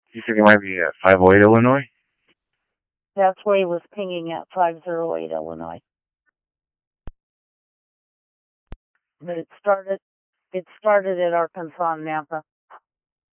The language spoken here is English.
You said you might be at 508 Illinois? That's where he was pinging at 508 Illinois. But it started at Arkansas and Nampa.